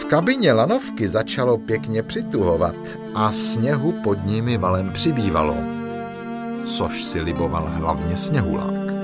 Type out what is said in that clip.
kabině lanovky začalo pěkně přituhovat a sněhu pod nimi valem přibývalo, což si liboval hlavně Sněhulák.